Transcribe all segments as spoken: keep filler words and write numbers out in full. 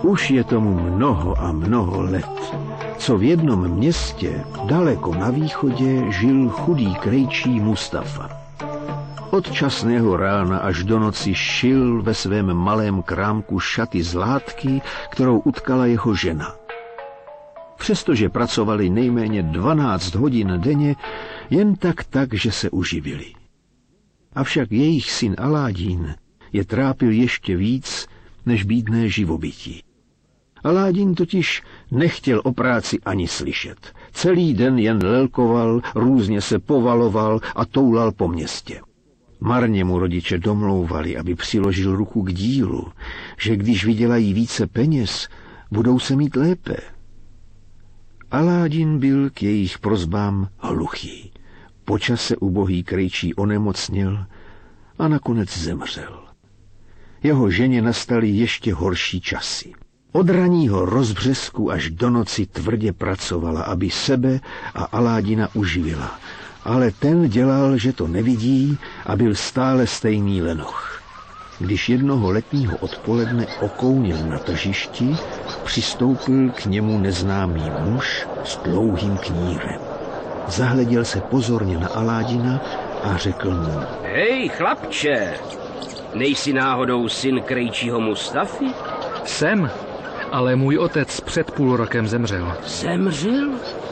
Už je tomu mnoho a mnoho let, co v jednom městě daleko na východě žil chudý krejčí Mustafa. Od časného rána až do noci šil ve svém malém krámku šaty z látky, kterou utkala jeho žena. Přestože pracovali nejméně dvanáct hodin denně, jen tak tak, že se uživili. Avšak jejich syn Aládín je trápil ještě víc než bídné živobytí. Aládín totiž nechtěl o práci ani slyšet. Celý den jen lelkoval, různě se povaloval a toulal po městě. Marně mu rodiče domlouvali, aby přiložil ruku k dílu, že když vydělají více peněz, budou se mít lépe. Aládin byl k jejich prosbám hluchý. Po čase ubohý krejčí onemocněl a nakonec zemřel. Jeho ženě nastaly ještě horší časy. Od raního rozbřesku až do noci tvrdě pracovala, aby sebe a Aládina uživila. Ale ten dělal, že to nevidí a byl stále stejný lenoch. Když jednoho letního odpoledne okounil na tržišti, přistoupil k němu neznámý muž s dlouhým knírem. Zahleděl se pozorně na Aládina a řekl mu: Hej, chlapče, nejsi náhodou syn krejčího Mustafy? Jsem, ale můj otec před půl rokem zemřel. Zemřel?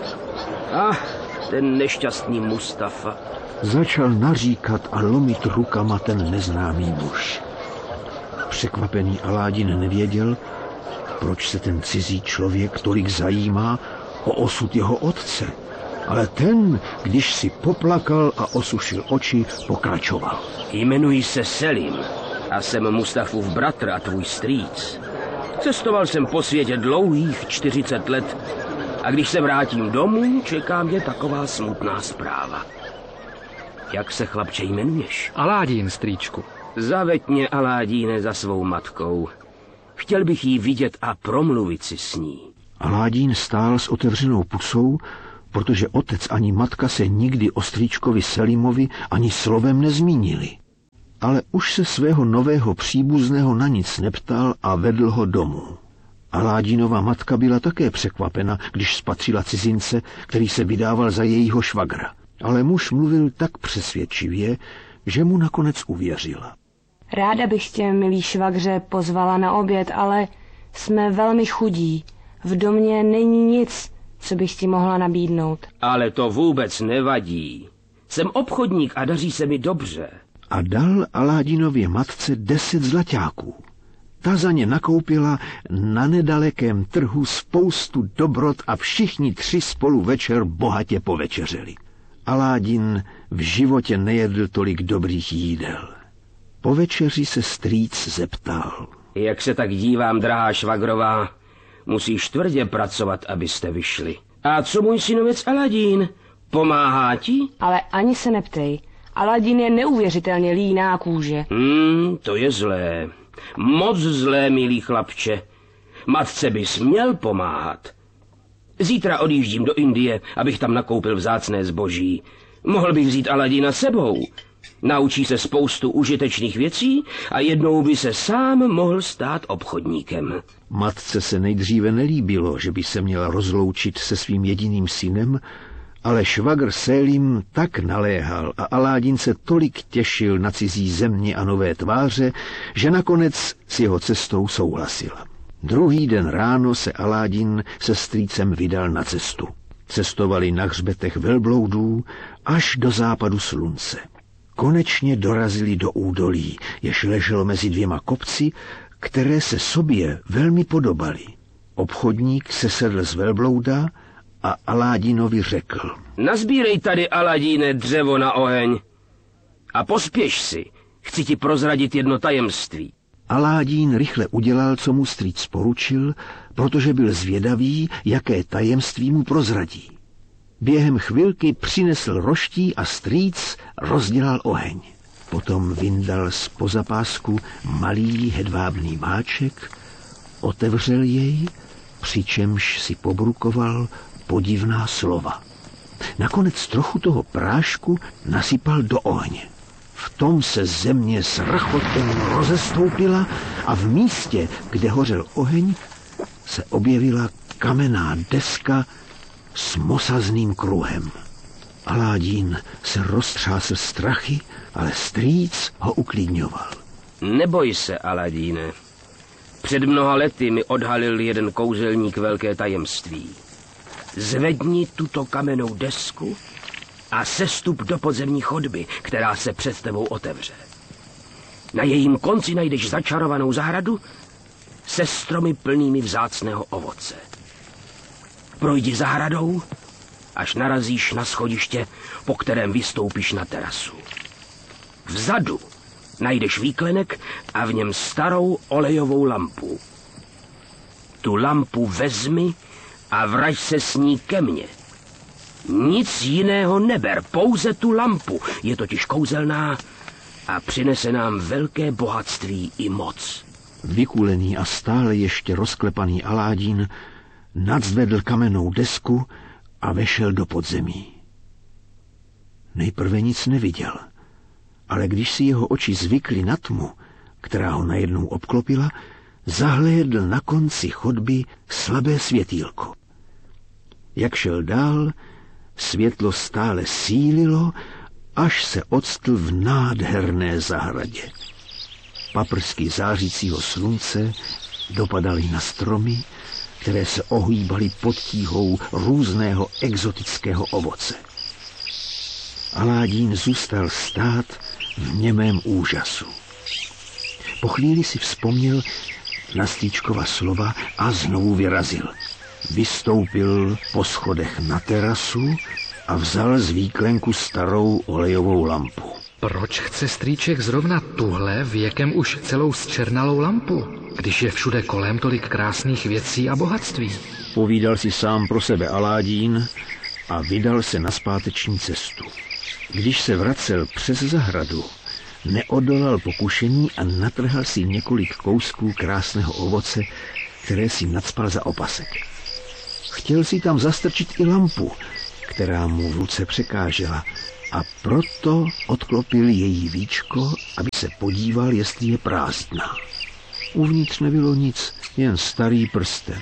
Ach, ten nešťastný Mustafa. Začal naříkat a lomit rukama ten neznámý muž. Překvapený Aládin nevěděl, proč se ten cizí člověk tolik zajímá o osud jeho otce. Ale ten, když si poplakal a osušil oči, pokračoval. Jmenuji se Selim a jsem Mustafův bratr a tvůj strýc. Cestoval jsem po světě dlouhých čtyřicet let a když se vrátím domů, čeká mě taková smutná zpráva. Jak se, chlapče, jmenuješ? Aládín, strýčku. Zaveď mě, Aládíne, za svou matkou. Chtěl bych jí vidět a promluvit si s ní. Aládín stál s otevřenou pusou, protože otec ani matka se nikdy o strýčkovi Selimovi ani slovem nezmínili. Ale už se svého nového příbuzného na nic neptal a vedl ho domů. Aládínova matka byla také překvapena, když spatřila cizince, který se vydával za jejího švagra. Ale muž mluvil tak přesvědčivě, že mu nakonec uvěřila. Ráda bych tě, milý švagře, pozvala na oběd, ale jsme velmi chudí. V domě není nic, co bych ti mohla nabídnout. Ale to vůbec nevadí. Jsem obchodník a daří se mi dobře. A dal Aládínově matce deset zlaťáků. Ta za ně nakoupila na nedalekém trhu spoustu dobrot a všichni tři spolu večer bohatě povečeřeli. Aládin v životě nejedl tolik dobrých jídel. Po večeři se strýc zeptal. Jak se tak dívám, drahá švagrová, musíš tvrdě pracovat, abyste vyšli. A co můj synovec Aladín? Pomáhá ti? Ale ani se neptej. Aladín je neuvěřitelně líná kůže. Hmm, to je zlé. Moc zlé, milý chlapče. Matce bys měl pomáhat. Zítra odjíždím do Indie, abych tam nakoupil vzácné zboží. Mohl bych vzít Aladína sebou. Naučí se spoustu užitečných věcí a jednou by se sám mohl stát obchodníkem. Matce se nejdříve nelíbilo, že by se měla rozloučit se svým jediným synem, ale švagr Selim tak naléhal a Aládin se tolik těšil na cizí země a nové tváře, že nakonec s jeho cestou souhlasila. Druhý den ráno se Aládin se strýcem vydal na cestu. Cestovali na hřbetech velbloudů až do západu slunce. Konečně dorazili do údolí, jež leželo mezi dvěma kopci, které se sobě velmi podobaly. Obchodník sesedl z velblouda a Aládinovi řekl. Nazbírej tady, Aladíne, dřevo na oheň a pospěš si, chci ti prozradit jedno tajemství. Aládín rychle udělal, co mu strýc poručil, protože byl zvědavý, jaké tajemství mu prozradí. Během chvilky přinesl roští a strýc rozdělal oheň. Potom vyndal z pozapásku malý hedvábný máček, otevřel jej, přičemž si pobrukoval podivná slova. Nakonec trochu toho prášku nasypal do ohně. V tom se země s rachotem rozestoupila a v místě, kde hořel oheň, se objevila kamenná deska s mosazným kruhem. Aládín se roztřásl strachy, ale strýc ho uklidňoval. Neboj se, Aladíne. Před mnoha lety mi odhalil jeden kouzelník velké tajemství. Zvedni tuto kamennou desku a sestup do podzemní chodby, která se před tebou otevře. Na jejím konci najdeš začarovanou zahradu se stromy plnými vzácného ovoce. Projdi zahradou, až narazíš na schodiště, po kterém vystoupíš na terasu. Vzadu najdeš výklenek a v něm starou olejovou lampu. Tu lampu vezmi a vrať se s ní ke mně. Nic jiného neber, pouze tu lampu. Je totiž kouzelná a přinese nám velké bohatství i moc. Vykulený a stále ještě rozklepaný Aládín nadzvedl kamennou desku a vešel do podzemí. Nejprve nic neviděl, ale když si jeho oči zvykly na tmu, která ho najednou obklopila, zahlédl na konci chodby slabé světýlko. Jak šel dál, světlo stále sílilo, až se octl v nádherné zahradě. Paprsky zářícího slunce dopadaly na stromy, které se ohýbaly pod tíhou různého exotického ovoce. Aládín zůstal stát v němém úžasu. Po chvíli si vzpomněl na Strýčkova slova a znovu vyrazil. Vystoupil po schodech na terasu a vzal z výklenku starou olejovou lampu. Proč chce strýček zrovna tuhle věkem už celou zčernalou lampu, když je všude kolem tolik krásných věcí a bohatství? Povídal si sám pro sebe Aládín a vydal se na zpáteční cestu. Když se vracel přes zahradu, neodolal pokušení a natrhal si několik kousků krásného ovoce, které si nacpal za opasek. Chtěl si tam zastrčit i lampu, která mu v ruce překážela, a proto odklopil její víčko, aby se podíval, jestli je prázdná. Uvnitř nebylo nic, jen starý prsten.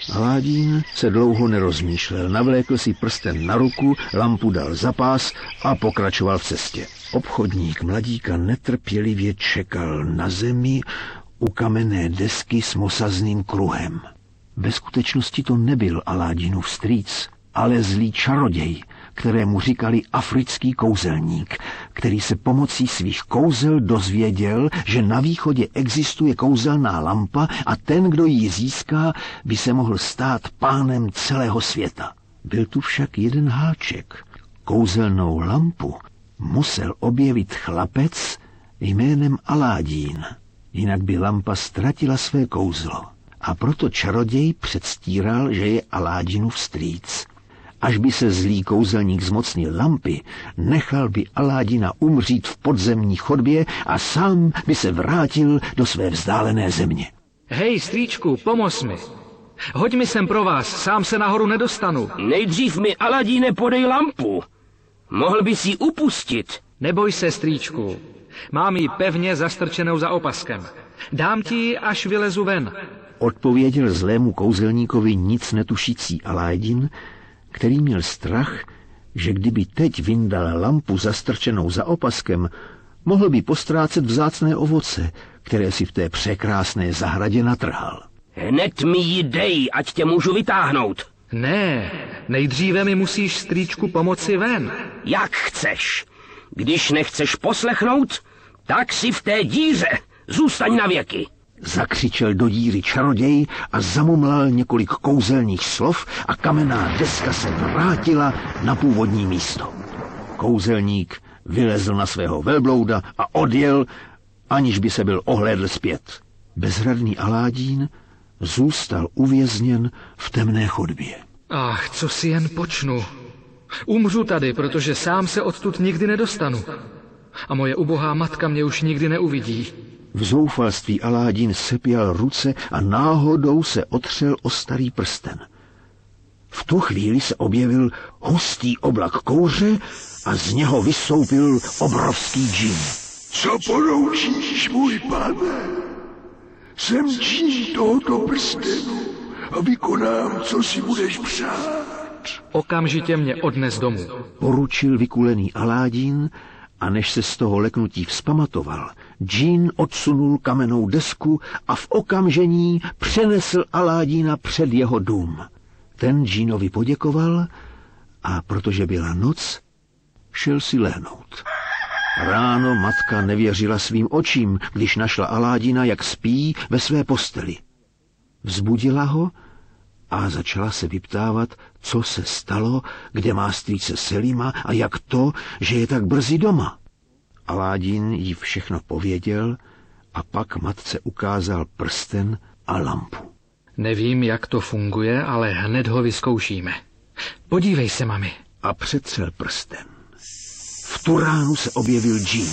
Aládín se dlouho nerozmýšlel, navlékl si prsten na ruku, lampu dal za pás a pokračoval v cestě. Obchodník mladíka netrpělivě čekal na zemi u kamenné desky s mosazným kruhem. Ve skutečnosti to nebyl Aládinův strýc, ale zlý čaroděj, kterému říkali africký kouzelník, který se pomocí svých kouzel dozvěděl, že na východě existuje kouzelná lampa a ten, kdo ji získá, by se mohl stát pánem celého světa. Byl tu však jeden háček. Kouzelnou lampu musel objevit chlapec jménem Aládín, jinak by lampa ztratila své kouzlo. A proto čaroděj předstíral, že je Aládinův strýc. Až by se zlý kouzelník zmocnil lampy, nechal by Aládina umřít v podzemní chodbě a sám by se vrátil do své vzdálené země. Hej, strýčku, pomoz mi. Hoď mi sem pro vás, sám se nahoru nedostanu. Nejdřív mi, Aladíne, podej lampu. Mohl bys ji upustit. Neboj se, strýčku. Mám ji pevně zastrčenou za opaskem. Dám ti ji, až vylezu ven. Odpověděl zlému kouzelníkovi nic netušící Aládin, který měl strach, že kdyby teď vyndal lampu zastrčenou za opaskem, mohl by postrácet vzácné ovoce, které si v té překrásné zahradě natrhal. Hned mi ji dej, ať tě můžu vytáhnout. Ne, nejdříve mi musíš, strýčku, pomoci ven. Jak chceš. Když nechceš poslechnout, tak si v té díře zůstaň na věky. Zakřičel do díry čaroděj a zamumlal několik kouzelných slov a kamenná deska se vrátila na původní místo. Kouzelník vylezl na svého velblouda a odjel, aniž by se byl ohlédl zpět. Bezradný Aládín zůstal uvězněn v temné chodbě. Ach, co si jen počnu. Umřu tady, protože sám se odtud nikdy nedostanu. A moje ubohá matka mě už nikdy neuvidí. V zoufalství Aládin sepěl ruce a náhodou se otřel o starý prsten. V tu chvíli se objevil hustý oblak kouře a z něho vystoupil obrovský džin. Co poroučíš, můj pane? Jsem džin tohoto prstenu a vykonám, co si budeš přát. Okamžitě mě odnes domů, poručil vykulený Aládín, a než se z toho leknutí vzpamatoval, džín odsunul kamennou desku a v okamžení přenesl Aládína před jeho dům. Ten džínovi poděkoval a protože byla noc, šel si lehnout. Ráno matka nevěřila svým očím, když našla Aládína, jak spí ve své posteli. Vzbudila ho a začala se vyptávat, co se stalo, kde má strýce Selima a jak to, že je tak brzy doma. Aládín jí všechno pověděl a pak matce ukázal prsten a lampu. Nevím, jak to funguje, ale hned ho vyzkoušíme. Podívej se, mami. A přetřel prsten. V tu ránu se objevil džín.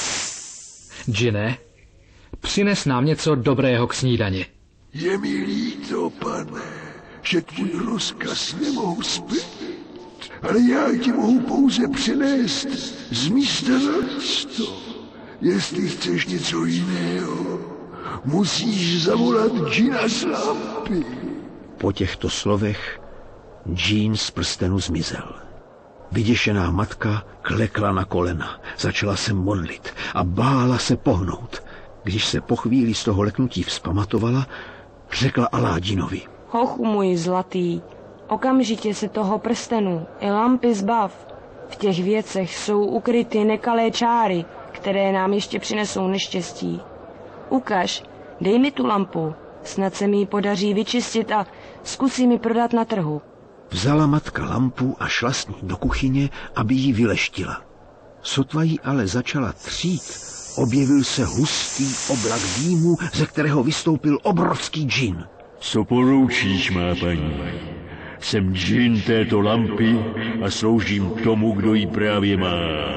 Džine, přines nám něco dobrého k snídani. Je mi líto, pane, že tvůj rozkaz nemohu splnit, ale já ti mohu pouze přinést z místa na místo. Jestli chceš něco jiného, musíš zavolat džina z lampy. Po těchto slovech džín z prstenu zmizel. Vyděšená matka klekla na kolena, začala se modlit a bála se pohnout. Když se po chvíli z toho leknutí vzpamatovala, řekla Aládinovi: Hochu můj zlatý, okamžitě se toho prstenu i lampy zbav. V těch věcech jsou ukryty nekalé čáry, které nám ještě přinesou neštěstí. Ukaž, dej mi tu lampu, snad se mi ji podaří vyčistit a zkusím ji prodat na trhu. Vzala matka lampu a šla s ní do kuchyně, aby ji vyleštila. Sotva jí ale začala třít, objevil se hustý oblak dýmu, ze kterého vystoupil obrovský džin. Co poroučíš, má paní? Jsem džin této lampy a sloužím tomu, kdo ji právě má.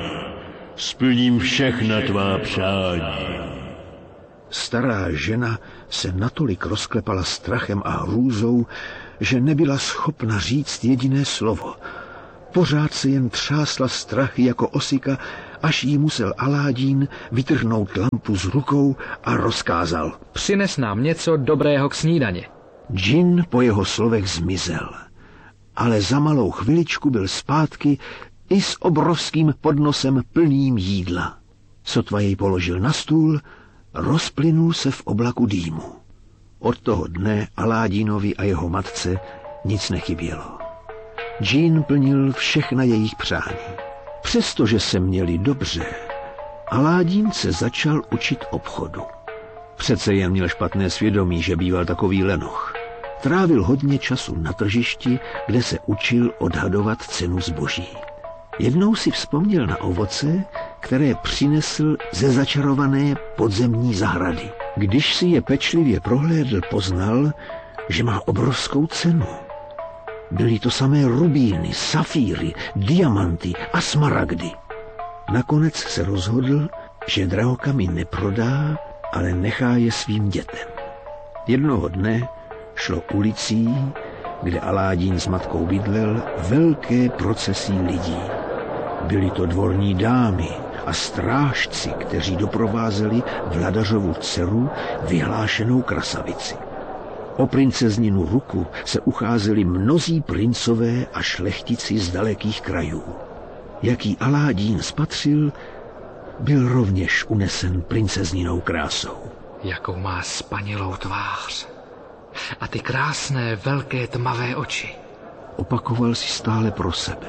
Splním všechna tvá přání. Stará žena se natolik rozklepala strachem a hrůzou, že nebyla schopna říct jediné slovo. Pořád se jen třásla strachy jako osika, až jí musel Aládín vytrhnout lampu z rukou a rozkázal: Přines nám něco dobrého k snídani. Džin po jeho slovech zmizel, ale za malou chviličku byl zpátky i s obrovským podnosem plným jídla. Sotva jej položil na stůl, rozplynul se v oblaku dýmu. Od toho dne Aládínovi a jeho matce nic nechybělo. Džín plnil všechna jejich přání. Přestože se měli dobře, Aládín se začal učit obchodu. Přece jen měl špatné svědomí, že býval takový lenoch. Trávil hodně času na tržišti, kde se učil odhadovat cenu zboží. Jednou si vzpomněl na ovoce, které přinesl ze začarované podzemní zahrady. Když si je pečlivě prohlédl, poznal, že má obrovskou cenu. Byly to samé rubíny, safíry, diamanty a smaragdy. Nakonec se rozhodl, že drahokamy neprodá, ale nechá je svým dětem. Jednoho dne šlo ulicí, kde Aládín s matkou bydlel, velké procesí lidí. Byly to dvorní dámy a strážci, kteří doprovázeli vladařovu dceru, vyhlášenou krasavici. O princezninu ruku se ucházeli mnozí princové a šlechtici z dalekých krajů. Jaký Aládín spatřil, byl rovněž unesen princezninou krásou. Jakou má spanilou tvář. A ty krásné, velké, tmavé oči. Opakoval si stále pro sebe.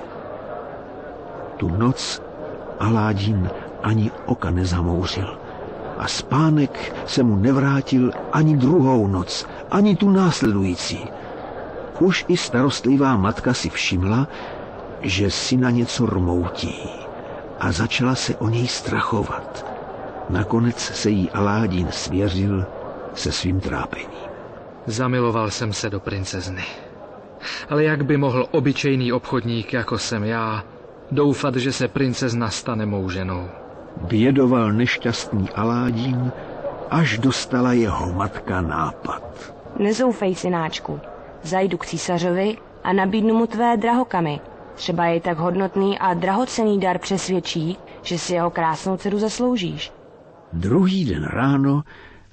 Tu noc Aládín ani oka nezamouřil a spánek se mu nevrátil ani druhou noc, ani tu následující. Už i starostlivá matka si všimla, že syna něco rmoutí a začala se o něj strachovat. Nakonec se jí Aládín svěřil se svým trápením. Zamiloval jsem se do princezny. Ale jak by mohl obyčejný obchodník, jako jsem já, doufat, že se princezna stane mou ženou? Bědoval nešťastný Aládín, až dostala jeho matka nápad. Nezoufej, synáčku. Zajdu k císařovi a nabídnu mu tvé drahokamy. Třeba je tak hodnotný a drahocenný dar přesvědčí, že si jeho krásnou dceru zasloužíš. Druhý den ráno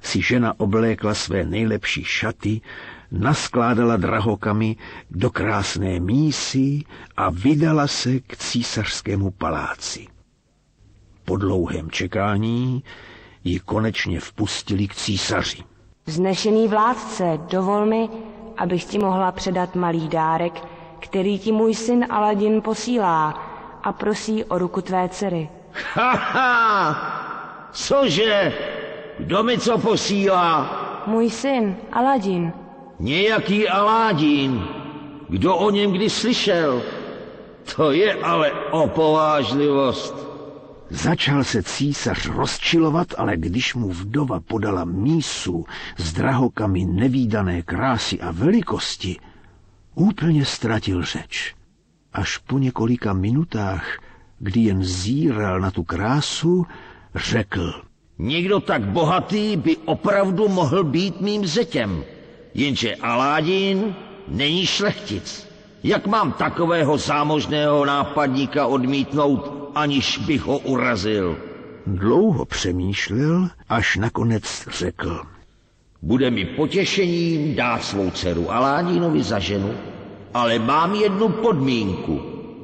si žena oblékla své nejlepší šaty, naskládala drahokamy do krásné mísy a vydala se k císařskému paláci. Po dlouhém čekání ji konečně vpustili k císaři. Vznešený vládce, dovol mi, abych ti mohla předat malý dárek, který ti můj syn Aladin posílá a prosí o ruku tvé dcery. Haha! Cože? Kdo mi co posílá? Můj syn Aladin. Nějaký Aládín. Kdo o něm kdy slyšel? To je ale opovážlivost. Začal se císař rozčilovat, ale když mu vdova podala mísu s drahokamy nevídané krásy a velikosti, úplně ztratil řeč. Až po několika minutách, kdy jen zíral na tu krásu, řekl: Někdo tak bohatý by opravdu mohl být mým zetěm, jenže Aládin není šlechtic. Jak mám takového zámožného nápadníka odmítnout, aniž bych ho urazil? Dlouho přemýšlel, až nakonec řekl: Bude mi potěšením dát svou dceru Aládinovi za ženu, ale mám jednu podmínku.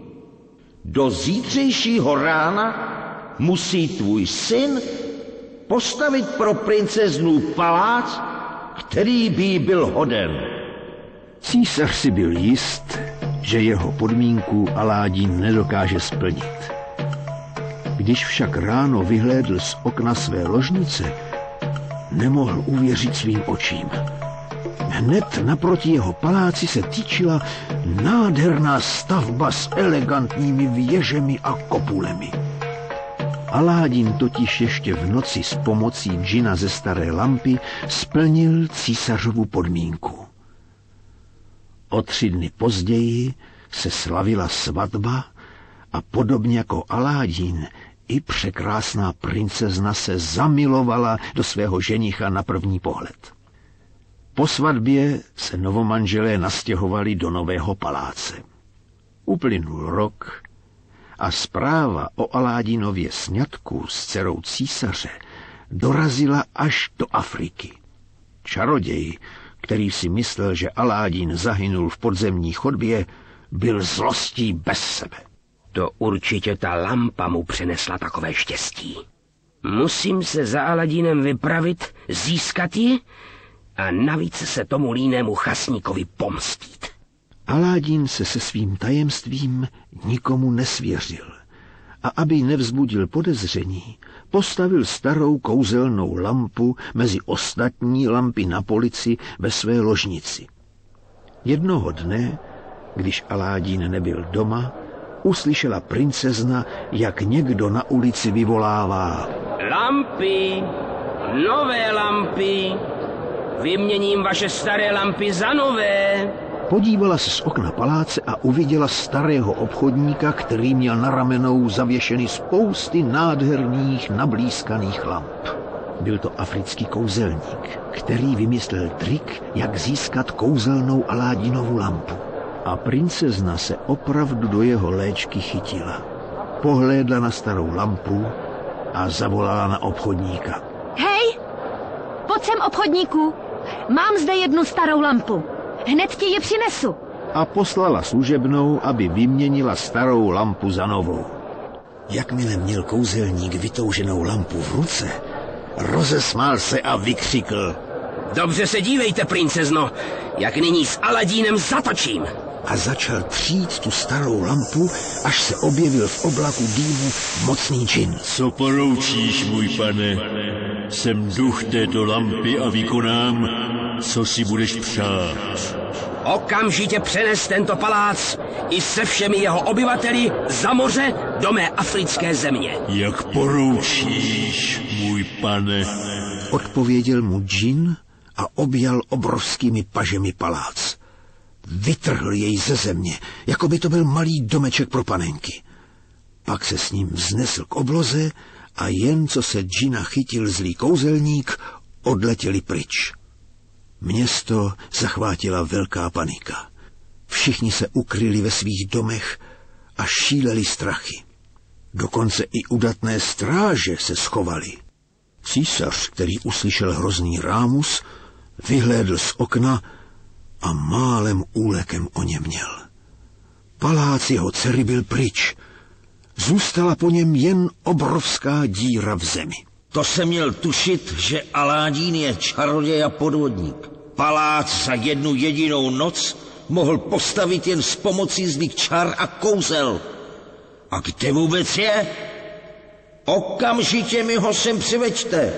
Do zítřejšího rána musí tvůj syn postavit pro princeznu palác, který by jí byl hoden. Císař si byl jist, že jeho podmínku Aládin nedokáže splnit. Když však ráno vyhlédl z okna své ložnice, nemohl uvěřit svým očím. Hned naproti jeho paláci se tyčila nádherná stavba s elegantními věžemi a kopulemi. Aládin totiž ještě v noci s pomocí džina ze staré lampy splnil císařovu podmínku. O tři dny později se slavila svatba a podobně jako Aládin, i překrásná princezna se zamilovala do svého ženicha na první pohled. Po svatbě se novomanželé nastěhovali do nového paláce. Uplynul rok a zpráva o Aládinově sňatku s dcerou císaře dorazila až do Afriky. Čaroděj, který si myslel, že Aládin zahynul v podzemní chodbě, byl zlostí bez sebe. To určitě ta lampa mu přinesla takové štěstí. Musím se za Aladinem vypravit, získat ji a navíc se tomu línému chasníkovi pomstít. Aládin se se svým tajemstvím nikomu nesvěřil a aby nevzbudil podezření, postavil starou kouzelnou lampu mezi ostatní lampy na polici ve své ložnici. Jednoho dne, když Aládin nebyl doma, uslyšela princezna, jak někdo na ulici vyvolává: Lampy, nové lampy, vyměním vaše staré lampy za nové. Podívala se z okna paláce a uviděla starého obchodníka, který měl na ramenou zavěšeny spousty nádherných nablízkaných lamp. Byl to africký kouzelník, který vymyslel trik, jak získat kouzelnou Aládinovu lampu. A princezna se opravdu do jeho léčky chytila. Pohlédla na starou lampu a zavolala na obchodníka. Hej, pojď sem, obchodníku, mám zde jednu starou lampu. Hned ti ji přinesu. A poslala služebnou, aby vyměnila starou lampu za novou. Jakmile měl kouzelník vytouženou lampu v ruce, rozesmál se a vykřikl: Dobře se dívejte, princezno, jak nyní s Aladínem zatočím. A začal třít tu starou lampu, až se objevil v oblaku dýmu mocný džin. Co poroučíš, můj pane? Jsem duch této lampy a vykonám, co si budeš přát. Okamžitě přenes tento palác i se všemi jeho obyvateli za moře do mé africké země. Jak poroučíš, můj pane? Odpověděl mu džin a objal obrovskými pažemi palác. Vytrhl jej ze země, jako by to byl malý domeček pro panenky. Pak se s ním vznesl k obloze a jen co se džina chytil zlý kouzelník, odletěli pryč. Město zachvátila velká panika. Všichni se ukryli ve svých domech a šíleli strachy. Dokonce i udatné stráže se schovaly. Císař, který uslyšel hrozný rámus, vyhlédl z okna a málem úlekem oněměl. Palác jeho dcery byl pryč. Zůstala po něm jen obrovská díra v zemi. To jsem měl tušit, že Aládín je čaroděj a podvodník. Palác za jednu jedinou noc mohl postavit jen s pomocí zlých čar a kouzel. A kde vůbec je? Okamžitě mi ho sem přiveďte.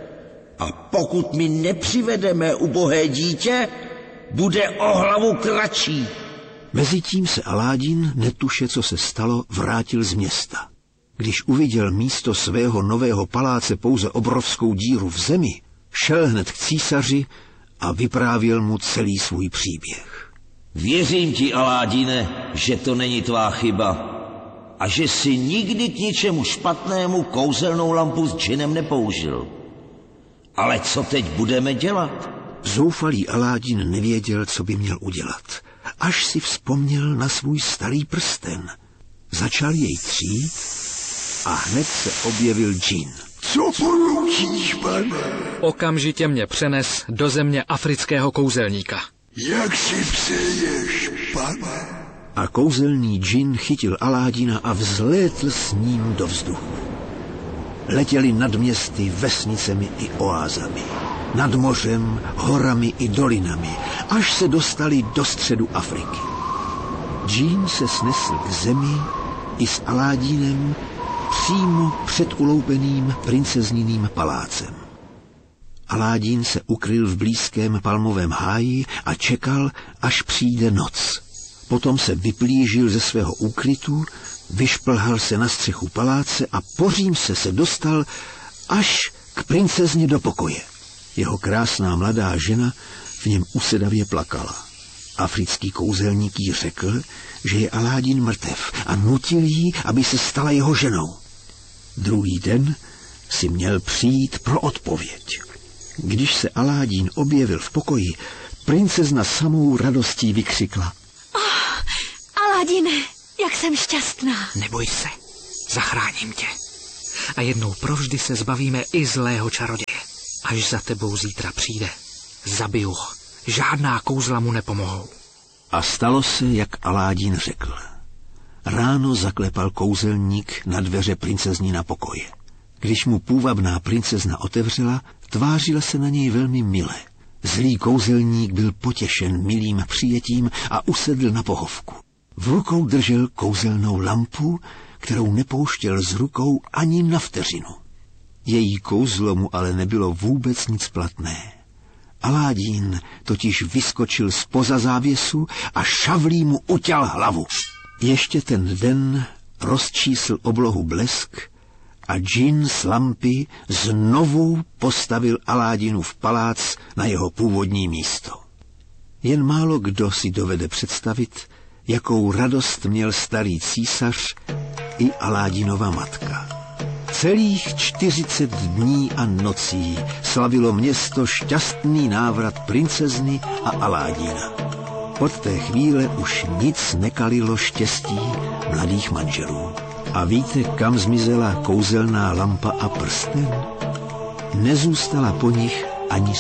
A pokud mi nepřivedeme ubohé dítě, bude o hlavu kratší. Mezitím se Aládín, netuše, co se stalo, vrátil z města. Když uviděl místo svého nového paláce pouze obrovskou díru v zemi, šel hned k císaři a vyprávěl mu celý svůj příběh. Věřím ti, Aládine, že to není tvá chyba a že si nikdy k ničemu špatnému kouzelnou lampu s džinem nepoužil. Ale co teď budeme dělat? Zoufalý Aládin nevěděl, co by měl udělat, až si vzpomněl na svůj starý prsten. Začal jej třít a hned se objevil džin. Co poručíš, pane? Okamžitě mě přenes do země afrického kouzelníka. Jak si přeješ, pane? A kouzelný džin chytil Aládina a vzlétl s ním do vzduchu. Letěli nad městy, vesnicemi i oázami, nad mořem, horami i dolinami, až se dostali do středu Afriky. Džin se snesl k zemi i s Aládinem přímo před uloupeným princezniným palácem. Aládín se ukryl v blízkém palmovém háji a čekal, až přijde noc. Potom se vyplížil ze svého úkrytu, vyšplhal se na střechu paláce a po římse se dostal až k princezně do pokoje. Jeho krásná mladá žena v něm usedavě plakala. Africký kouzelník jí řekl, že je Aládin mrtev a nutil jí, aby se stala jeho ženou. Druhý den si měl přijít pro odpověď. Když se Aládin objevil v pokoji, princezna samou radostí vykřikla. Oh, Aládine, jak jsem šťastná. Neboj se, zachráním tě. A jednou provždy se zbavíme i zlého čaroděje. Až za tebou zítra přijde, zabiju ho. Žádná kouzla mu nepomohou. A stalo se, jak Aládin řekl. Ráno zaklepal kouzelník na dveře princezní na pokoje. Když mu půvabná princezna otevřela, tvářila se na něj velmi mile. Zlý kouzelník byl potěšen milým přijetím a usedl na pohovku. V rukou držel kouzelnou lampu, kterou nepouštěl z rukou ani na vteřinu. Její kouzlo mu ale nebylo vůbec nic platné. Aládin totiž vyskočil zpoza závěsu a šavlí mu uťal hlavu. Ještě ten den rozčísl oblohu blesk a džin z lampy znovu postavil Aládinův palác na jeho původní místo. Jen málo kdo si dovede představit, jakou radost měl starý císař i Aládinova matka. Celých čtyřicet dní a nocí slavilo město šťastný návrat princezny a Aládina. Od té chvíle už nic nekalilo štěstí mladých manželů. A víte, kam zmizela kouzelná lampa a prsten? Nezůstala po nich ani